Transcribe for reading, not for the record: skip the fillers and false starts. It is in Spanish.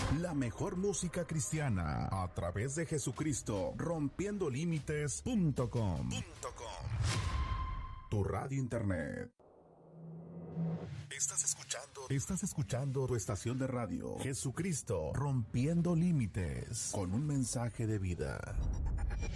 La mejor música cristiana a través de Jesucristo, rompiendolímites.com. Tu radio internet. Estás escuchando tu estación de radio, Jesucristo, Rompiendo Límites, con un mensaje de vida.